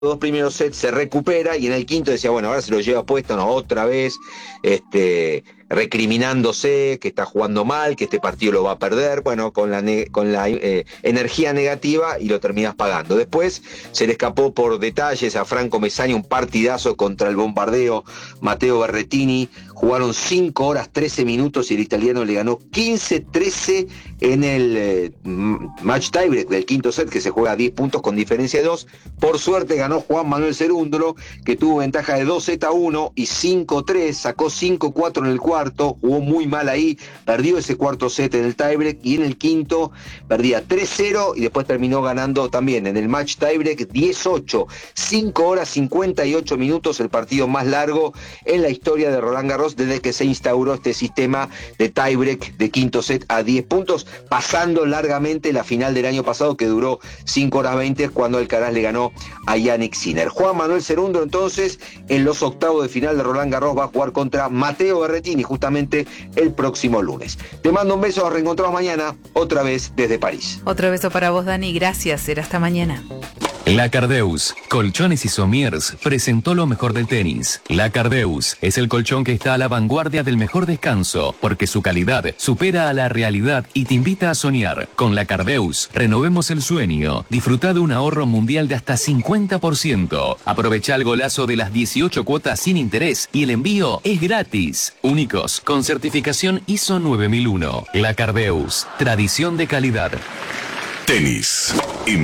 dos primeros sets se recupera y en el quinto decía, bueno, ahora se lo lleva puesto, no, otra vez, recriminándose, que está jugando mal, que este partido lo va a perder, bueno, con la energía negativa y lo terminas pagando. Después se le escapó por detalles a Franco Messani un partidazo contra el bombardeo Matteo Berrettini, jugaron 5 horas 13 minutos y el italiano le ganó 15-13 en el match tiebreak del quinto set, que se juega a 10 puntos con diferencia de 2. Por suerte ganó Juan Manuel Cerúndolo, que tuvo ventaja de 2-1 y 5-3, sacó 5-4 en el cuarto, jugó muy mal ahí, perdió ese cuarto set en el tiebreak y en el quinto perdía 3-0 y después terminó ganando también en el match tiebreak 10-8, 5 horas 58 minutos, el partido más largo en la historia de Roland Garros desde que se instauró este sistema de tiebreak de quinto set a 10 puntos, pasando largamente la final del año pasado que duró 5 horas 20 cuando Alcaraz le ganó a Jannik Sinner. Juan Manuel Cerúndolo entonces en los octavos de final de Roland Garros va a jugar contra Matteo Berrettini justamente el próximo lunes. Te mando un beso, nos reencontramos mañana otra vez desde París. Otro beso para vos, Dani, gracias, será hasta mañana. La Cardeus, Colchones y Somiers, presentó lo mejor del tenis. La Cardeus es el colchón que está a la vanguardia del mejor descanso, porque su calidad supera a la realidad y te invita a soñar. Con La Cardeus, renovemos el sueño. Disfruta de un ahorro mundial de hasta 50%. Aprovecha el golazo de las 18 cuotas sin interés y el envío es gratis. Únicos, con certificación ISO 9001. La Cardeus, tradición de calidad. Tenis.